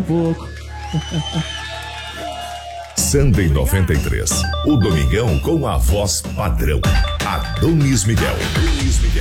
pouco. Sunday 93, o Domingão com a voz padrão. Adonis Miguel.